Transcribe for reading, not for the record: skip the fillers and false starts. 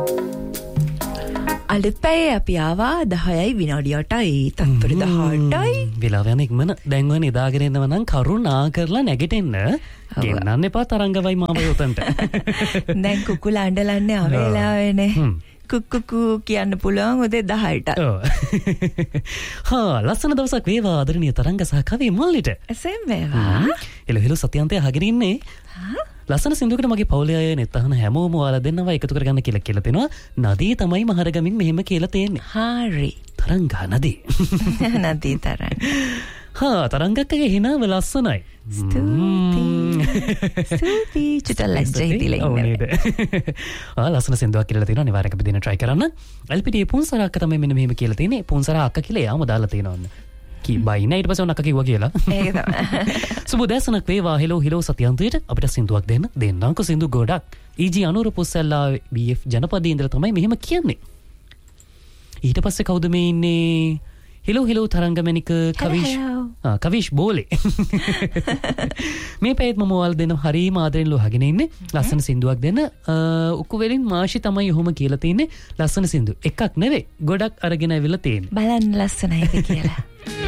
අලුත් පැයේ අපි ආවා 10යි විනාඩියටයි තත්පර 18යි වෙලාව යන ඉක්මන දැන් ඔය නිදාගෙන ඉන්නව නම් කරුණා කරලා නැගිටින්න ගෙන්නන්න එපා තරංගවයි මාව යොතන්ට දැන් කුකුලා අඬලන්නේ ආවෙලාවේනේ කුක්කුකු කියන්න පුළුවන් උදේ 10ට ලස්සන දවසක් වේවා ආදරණීය තරංග සහ කවි මුල්ලිට එසේම වේවා එළවෙලු සත්‍යන්තය අහගෙන ඉන්නේ ලස්සන සින්දුවකට මගේ පවුලේ අය නෙත් අහන හැමෝම ඔයාලා දෙන්නවා එකතු කරගන්න කියලා තියෙනවා නදී තමයි මහරගමින් මෙහෙම කියලා තියෙන්නේ හරි තරංගා නදී නදී තරංග තරංගක්කගේ හිනාව ලස්සනයි ස්තුතියි චුට්ටක් ලැජ්ජා හිතිලා ඉන්නේ ලස්සන සින්දුවක් කියලා තියෙනවා අනිවාර්යයෙන්ම අපි දෙන්න try කරන්න එල්පීඩී පුන්සරා අක්ක තමයි මෙන්න මෙහෙම කියලා තියෙන්නේ පුන්සරා අක්ක කියලා යාම දාලා තියෙනවා බයින ඊට පස්සේ ඔන්නක කිව්වා කියලා ඒක තමයි සුබ දැසනක් වේවා හෙලෝ සත්‍යන්තයට අපිට සින්දුවක් දෙන්නම්කෝ සින්දු ගොඩක් ඊජි අනුර පුස්සල්ලා BF ජනපදයේ ඉඳලා තමයි මෙහෙම කියන්නේ ඊට පස්සේ කවුද මේ ඉන්නේ හෙලෝ තරංගමණික කවිෂ් බෝලේ මේ පැයත් මම ඔයාලා දෙන්න හරිම ආදරෙන් ලෝහගෙන ඉන්නේ ලස්සන සින්දුවක් දෙන්න උක්කු වෙලින් මාෂි තමයි ඔහොම කියලා තින්නේ ලස්සන සින්දු එකක් නෙවෙයි ගොඩක් අරගෙන ඇවිල්ලා තියෙන්නේ බලන්න ලස්සනයිද කියලා